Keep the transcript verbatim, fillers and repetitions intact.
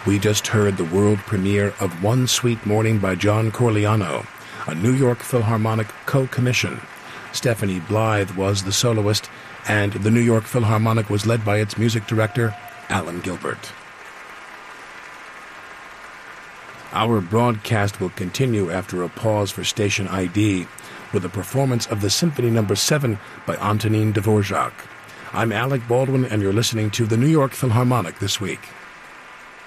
We just heard the world premiere of One Sweet Morning by John Corigliano, a New York Philharmonic co-commission. Stephanie Blythe was the soloist, and the New York Philharmonic was led by its music director, Alan Gilbert. Our broadcast will continue after a pause for station I D with a performance of the Symphony Number seven by Antonin Dvorak. I'm Alec Baldwin, and you're listening to the New York Philharmonic This Week.